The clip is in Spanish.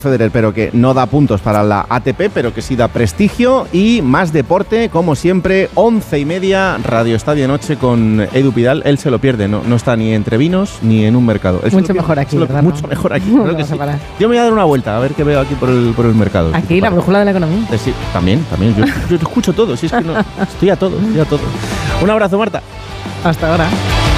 Federer, pero que no da puntos para la ATP, pero que sí da prestigio y más deporte, como siempre, 11:30, Radio Estadio Noche con Edu Pidal. Él se lo pierde, no está ni entre vinos ni en un mercado. Mucho mejor aquí, ¿verdad? Mucho mejor aquí, creo que sí. Yo me voy a dar una vuelta, a ver qué veo aquí por el mercado. Aquí, la brújula de la economía. Sí, también, yo escucho todo, si es que no, estoy a todo. Un abrazo, Marta. Hasta ahora.